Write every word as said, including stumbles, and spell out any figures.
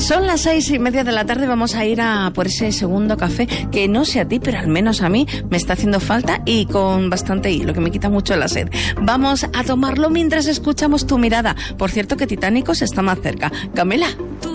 Son las seis y media de la tarde, vamos a ir a por ese segundo café, que no sé a ti, pero al menos a mí me está haciendo falta y con bastante hilo, que me quita mucho la sed. Vamos a tomarlo mientras escuchamos Tu mirada. Por cierto que Titánicos está más cerca. Camela.